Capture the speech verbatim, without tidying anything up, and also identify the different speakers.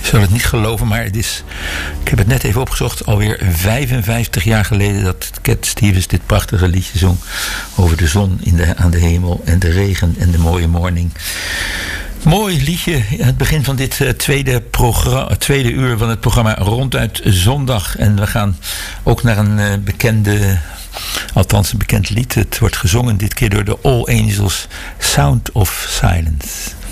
Speaker 1: zal het niet geloven, maar het is, ik heb het net even opgezocht, alweer vijfenvijftig jaar geleden dat Cat Stevens dit prachtige liedje zong over de zon in de, aan de hemel en de regen en de mooie morning. Mooi liedje, het begin van dit uh, tweede, progra- tweede uur van het programma Ronduit Zondag. En we gaan ook naar een uh, bekende, althans een bekend lied. Het wordt gezongen dit keer door de All Angels, Sound of Silence.